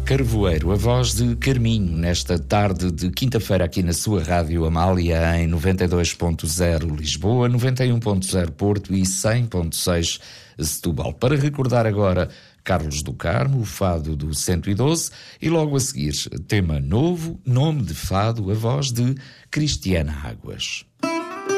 Carvoeiro, a voz de Carminho, nesta tarde de quinta-feira aqui na sua Rádio Amália, em 92.0 Lisboa, 91.0 Porto e 100.6 Setúbal. Para recordar agora Carlos do Carmo, o fado do 112, e logo a seguir, tema novo, nome de fado, a voz de Cristiana Águas.